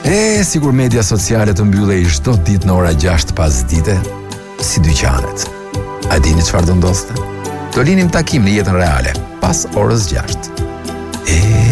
Sigur media sociale të mbyllej çdo ditë në ora 6 pas dite, si dyqanet. A dini çfarë do ndodhte? Do linim takim në jetën reale pas orës 6.